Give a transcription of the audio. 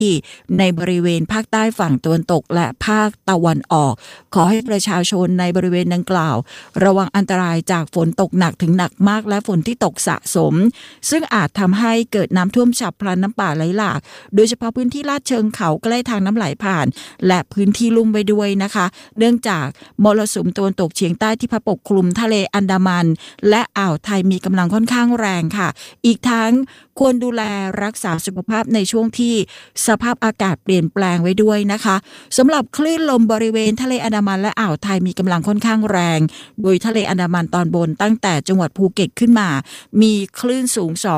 ในบริเวณภาคใต้ฝั่งตะวันตกและภาคตะวันออกขอให้ประชาชนในบริเวณดังกล่าวระวังอันตรายจากฝนตกหนักถึงหนักมากและฝนที่ตกสะสมซึ่งอาจทำให้เกิดน้ำท่วมฉับพลันน้ำป่าไหลหลากโดยเฉพาะพื้นที่ลาดเชิงเขาใกล้ทางน้ำไหลผ่านและพื้นที่ลุ่มไปด้วยนะคะเนื่องจากมรสุมตะวันตกเฉียงใต้ที่พัดปกคลุมทะเลอันดามันและอ่าวไทยมีกำลังค่อนข้างแรงค่ะอีกทั้งควรดูแลรักษาสุขภาพในช่วงที่สภาพอากาศเปลี่ยนแปลงไว้ด้วยนะคะสำหรับคลื่นลมบริเวณทะเลอันดามันและอ่าวไทยมีกำลังค่อนข้างแรงโดยทะเลอันดามันตอนบนตั้งแต่จังหวัดภูเก็ตขึ้นมามีคลื่นสูง